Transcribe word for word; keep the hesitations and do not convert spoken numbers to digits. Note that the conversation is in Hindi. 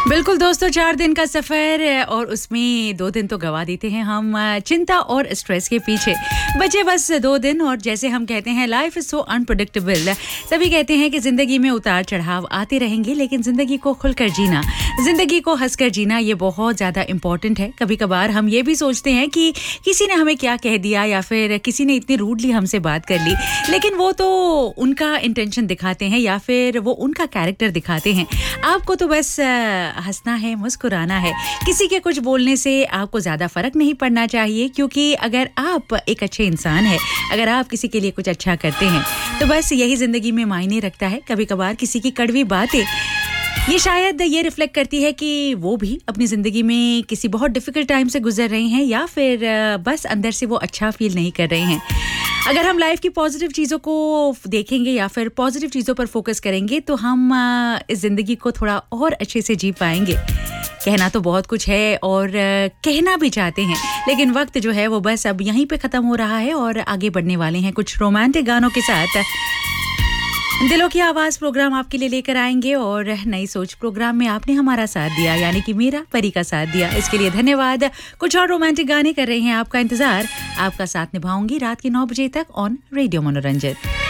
बिल्कुल दोस्तों, चार दिन का सफर और उसमें दो दिन तो गवा देते हैं हम चिंता और स्ट्रेस के पीछे। बचे बस दो दिन और जैसे हम कहते हैं लाइफ इज सो अनप्रेडिक्टेबल। सभी कहते हैं कि जिंदगी में उतार चढ़ाव आते रहेंगे, लेकिन जिंदगी को खुलकर जीना, जिंदगी को हंसकर जीना, ये बहुत ज्यादा इम्पोर्टेंट है। कभी कभार हम ये भी सोचते हैं कि किसी ने हमें क्या कह दिया या फिर किसी ने इतनी रूडली हमसे बात कर ली, लेकिन वो तो उनका इंटेंशन दिखाते हैं या फिर वो उनका कैरेक्टर दिखाते हैं। आपको तो बस हंसना है, मुस्कुराना है। किसी के कुछ बोलने से आपको ज्यादा फर्क नहीं पड़ना चाहिए, क्योंकि अगर आप एक अच्छे इंसान है, अगर आप किसी के लिए कुछ अच्छा करते हैं, तो बस यही जिंदगी में मायने रखता है। कभी कभार किसी की कड़वी बातें ये शायद ये रिफ्लेक्ट करती है कि वो भी अपनी ज़िंदगी में किसी बहुत डिफ़िकल्ट टाइम से गुजर रहे हैं या फिर बस अंदर से वो अच्छा फील नहीं कर रहे हैं। अगर हम लाइफ की पॉजिटिव चीज़ों को देखेंगे या फिर पॉजिटिव चीज़ों पर फोकस करेंगे, तो हम इस ज़िंदगी को थोड़ा और अच्छे से जी पाएंगे। कहना तो बहुत कुछ है और कहना भी चाहते हैं, लेकिन वक्त जो है वो बस अब यहीं पे ख़त्म हो रहा है और आगे बढ़ने वाले हैं कुछ रोमांटिक गानों के साथ। दिलों की आवाज़ प्रोग्राम आपके लिए लेकर आएंगे और नई सोच प्रोग्राम में आपने हमारा साथ दिया, यानी कि मेरा परी का साथ दिया। इसके लिए धन्यवाद। कुछ और रोमांटिक गाने कर रहे हैं आपका इंतजार। आपका साथ निभाऊंगी रात के नौ बजे तक ऑन रेडियो मनोरंजन।